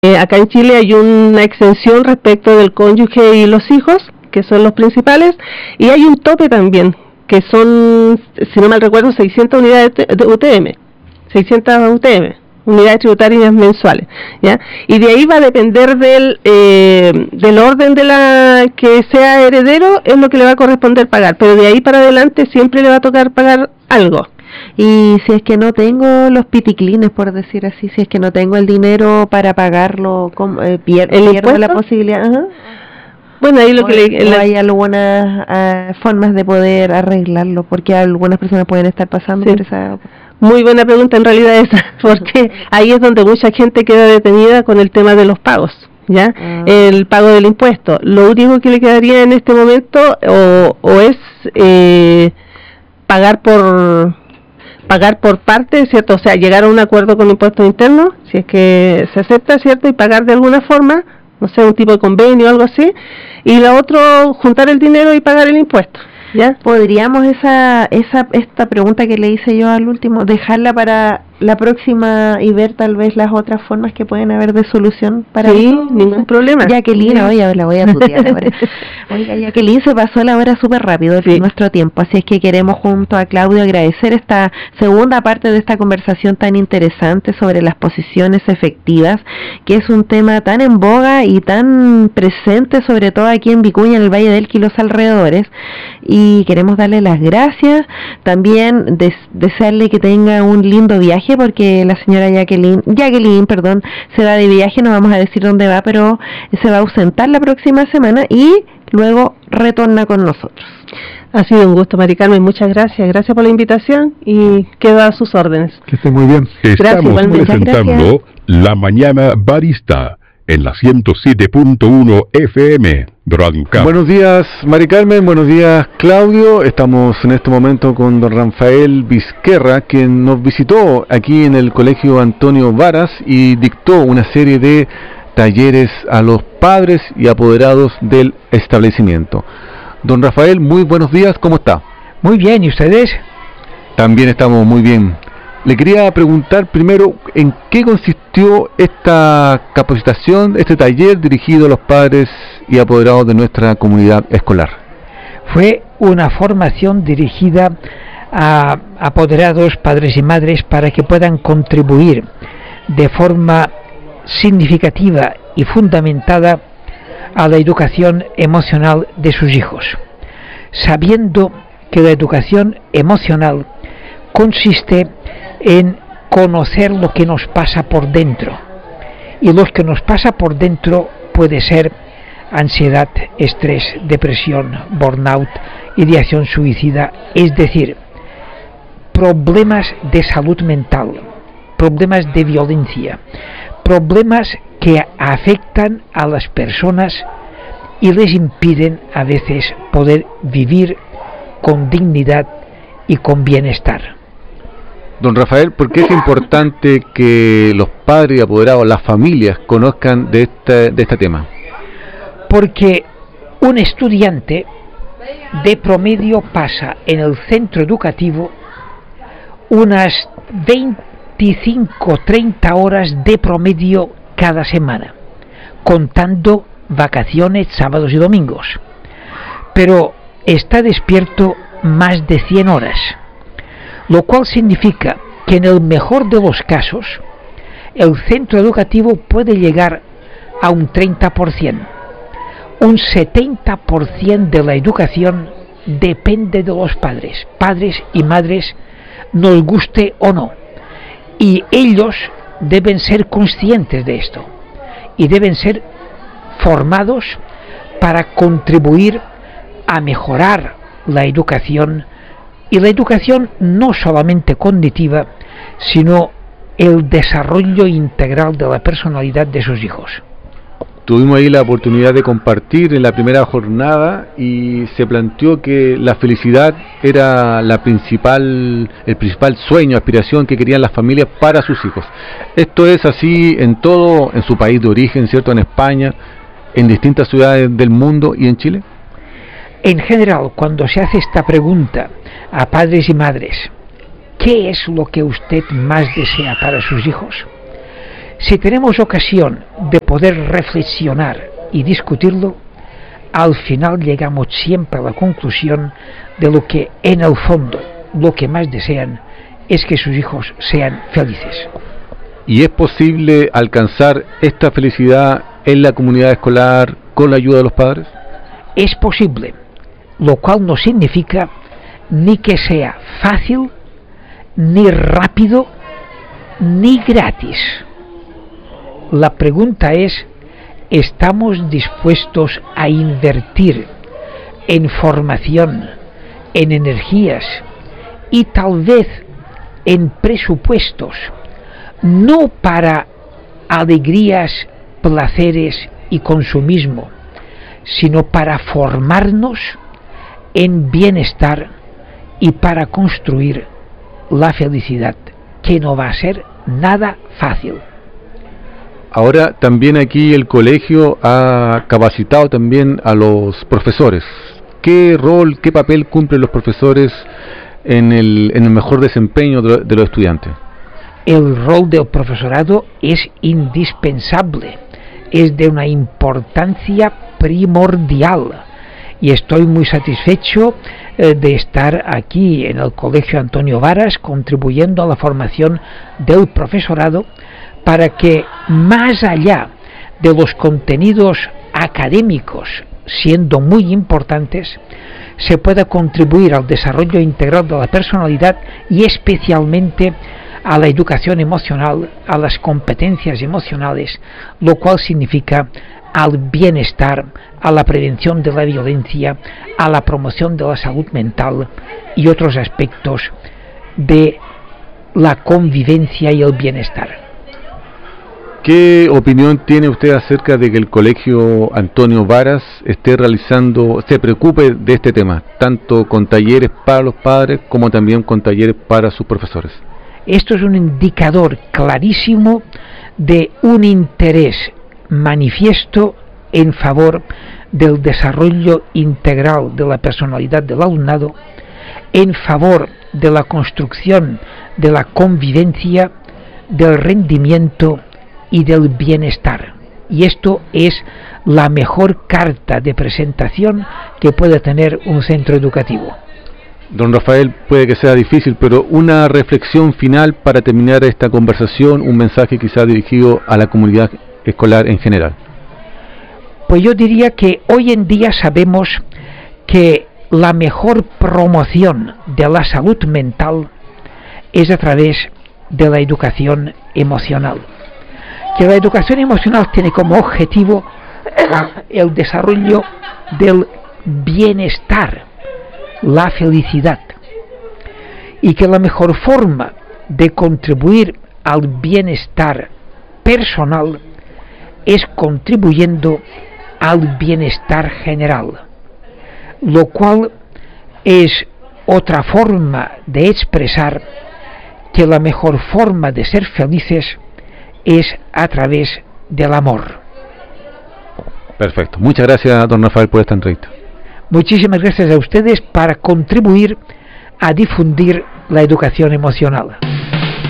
Acá en Chile hay una exención respecto del cónyuge y los hijos, que son los principales, y hay un tope también, que son, si no mal recuerdo, 600 unidades de UTM, 600 UTM, unidades tributarias mensuales, ¿ya? Y de ahí va a depender del orden de la que sea heredero, es lo que le va a corresponder pagar, pero de ahí para adelante siempre le va a tocar pagar algo. Y si es que no tengo los piticlines, por decir así, si es que no tengo el dinero para pagarlo, pierdo la posibilidad. Ajá. Bueno, ahí lo hay algunas formas de poder arreglarlo, porque algunas personas pueden estar pasando por esa... Muy buena pregunta en realidad esa, porque ahí es donde mucha gente queda detenida con el tema de los pagos, ¿ya? El pago del impuesto. Lo único que le quedaría en este momento o es pagar por parte, ¿cierto? O sea, llegar a un acuerdo con impuestos internos, si es que se acepta, ¿cierto? Y pagar de alguna forma, no sé, un tipo de convenio o algo así, y lo otro, juntar el dinero y pagar el impuesto, ¿ya? ¿Podríamos esta pregunta que le hice yo al último, dejarla para la próxima y ver tal vez las otras formas que pueden haber de solución para eso? Ningún problema. Jacqueline, oye, la voy a tutear ahora. Oiga, Jacqueline, se pasó la hora súper rápido nuestro tiempo, así es que queremos junto a Claudio agradecer esta segunda parte de esta conversación tan interesante sobre las posiciones efectivas, que es un tema tan en boga y tan presente, sobre todo aquí en Vicuña, en el Valle del Elqui y los alrededores, y queremos darle las gracias, también desearle que tenga un lindo viaje, porque la señora Jacqueline, se va de viaje, no vamos a decir dónde va, pero se va a ausentar la próxima semana y luego retorna con nosotros. Ha sido un gusto, Mari Carmen, muchas gracias por la invitación y quedo a sus órdenes. Que esté muy bien. Estamos presentando La Mañana Barista en la 107.1 FM Brancam. Buenos días, Mari Carmen, buenos días, Claudio. Estamos en este momento con don Rafael Vizquerra, quien nos visitó aquí en el Colegio Antonio Varas y dictó una serie de talleres a los padres y apoderados del establecimiento. Don Rafael, muy buenos días, ¿cómo está? Muy bien, ¿y ustedes? También estamos muy bien. Le quería preguntar primero en qué consistió esta capacitación, este taller dirigido a los padres y apoderados de nuestra comunidad escolar. Fue una formación dirigida a apoderados, padres y madres, para que puedan contribuir de forma significativa y fundamentada a la educación emocional de sus hijos, sabiendo que la educación emocional consiste en conocer lo que nos pasa por dentro, y lo que nos pasa por dentro puede ser ansiedad, estrés, depresión, burnout, ideación suicida, es decir, problemas de salud mental, problemas de violencia, problemas que afectan a las personas y les impiden a veces poder vivir con dignidad y con bienestar. Don Rafael, ¿por qué es importante que los padres y apoderados, las familias, conozcan de este tema? Porque un estudiante de promedio pasa en el centro educativo unas 25-30 horas de promedio cada semana, contando vacaciones, sábados y domingos. Pero está despierto más de 100 horas. Lo cual significa que en el mejor de los casos el centro educativo puede llegar a un 30%. Un 70% de la educación depende de los padres y madres, nos guste o no. Y ellos deben ser conscientes de esto y deben ser formados para contribuir a mejorar la educación. Y la educación no solamente cognitiva, sino el desarrollo integral de la personalidad de sus hijos. Tuvimos ahí la oportunidad de compartir en la primera jornada y se planteó que la felicidad era el principal sueño, aspiración que querían las familias para sus hijos. Esto es así en su país de origen, ¿cierto? En España, en distintas ciudades del mundo y en Chile. En general, cuando se hace esta pregunta a padres y madres, ¿qué es lo que usted más desea para sus hijos? Si tenemos ocasión de poder reflexionar y discutirlo, al final llegamos siempre a la conclusión de lo que en el fondo lo que más desean es que sus hijos sean felices. ¿Y es posible alcanzar esta felicidad en la comunidad escolar con la ayuda de los padres? Es posible, lo cual no significa ni que sea fácil, ni rápido, ni gratis. La pregunta es, ¿estamos dispuestos a invertir en formación, en energías y tal vez en presupuestos, no para alegrías, placeres y consumismo, sino para formarnos en bienestar y para construir la felicidad, que no va a ser nada fácil? Ahora también aquí el colegio ha capacitado también a los profesores. ¿Qué rol, qué papel cumplen los profesores en el mejor desempeño de los estudiantes? El rol del profesorado es indispensable, es de una importancia primordial, y estoy muy satisfecho de estar aquí en el Colegio Antonio Varas contribuyendo a la formación del profesorado para que, más allá de los contenidos académicos siendo muy importantes, se pueda contribuir al desarrollo integral de la personalidad y especialmente a la educación emocional, a las competencias emocionales, lo cual significa al bienestar, a la prevención de la violencia, a la promoción de la salud mental y otros aspectos de la convivencia y el bienestar. ¿Qué opinión tiene usted acerca de que el Colegio Antonio Varas se preocupe de este tema, tanto con talleres para los padres como también con talleres para sus profesores? Esto es un indicador clarísimo de un interés manifiesto en favor del desarrollo integral de la personalidad del alumnado, en favor de la construcción de la convivencia, del rendimiento y del bienestar. Y esto es la mejor carta de presentación que puede tener un centro educativo. Don Rafael, puede que sea difícil, pero una reflexión final para terminar esta conversación, un mensaje quizá dirigido a la comunidad escolar en general. Pues yo diría que hoy en día sabemos que la mejor promoción de la salud mental es a través de la educación emocional. Que la educación emocional tiene como objetivo el desarrollo del bienestar, la felicidad, y que la mejor forma de contribuir al bienestar personal es contribuyendo al bienestar general, lo cual es otra forma de expresar que la mejor forma de ser felices es a través del amor. Perfecto. Muchas gracias, don Rafael, por esta entrevista. Muchísimas gracias a ustedes para contribuir a difundir la educación emocional.